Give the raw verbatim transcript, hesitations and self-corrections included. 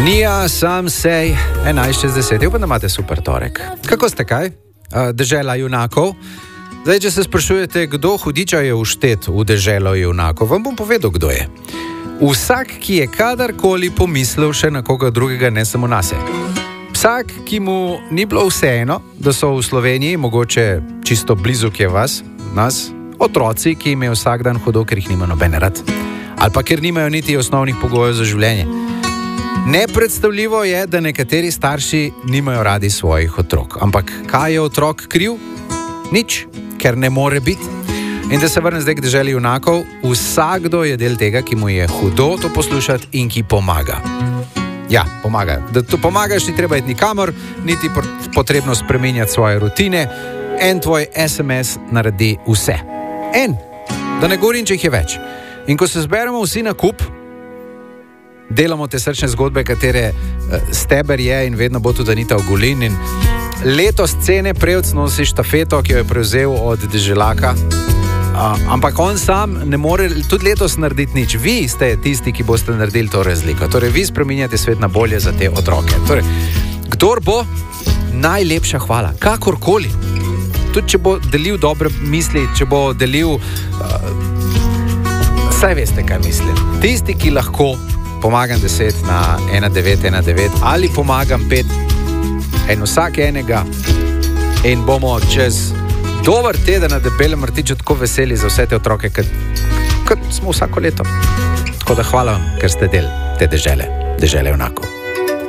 Nija, sam sej, enajst šestdeset. Upam, da imate super torek. Kako ste kaj? Dežela junakov. Zdaj, če se sprašujete, kdo hudiča je vštet v deželo junakov, vam bom povedal, kdo je. Vsak, ki je kadarkoli pomislil še na koga drugega, ne samo nase. Vsak, ki mu ni bilo vseeno, da so v Sloveniji, mogoče čisto blizu, ki je vas, nas, otroci, ki imajo vsak dan hudo, ker jih nima noben rad. Ali pa ker nimajo niti osnovnih pogojev za življenje. Nepredstavljivo je, da nekateri starši nimajo radi svojih otrok. Ampak kaj je otrok kriv? Nič, ker ne more biti. In da se vrnem zdaj k deželi junakov, vsakdo je del tega, ki mu je hudo to poslušati in ki pomaga. Ja, pomaga. Da to pomagaš, ni treba iti nikamor, niti potrebno spremenjati svoje rutine. En tvoj es em es naredi vse. En. Da ne govorim, če jih je več. In ko se zberemo vsi na kup, delamo te srčne zgodbe, katere steber je in vedno bo tudi Anita Ogulin. In letos Cene Prevc nosi štafeto, ki jo je prevzel od deželaka. Uh, ampak on sam ne more tudi letos narediti nič. Vi ste tisti, ki boste naredili to razliko. Torej, vi spreminjate svet na bolje za te otroke. Torej, kdor bo, najlepša hvala. Kakorkoli. Tudi, če bo delil dobre misli, če bo delil... Uh, saj veste, kaj mislim. Tisti, ki lahko pomagam deset na ena devet ena devet ali pomagam pet, en vsak enega in bomo čez dober teden na Debelem rtiču tako veseli za vse te otroke, kot smo vsako leto. Tako da hvala vam, ker ste del te dežele, dežele junakov.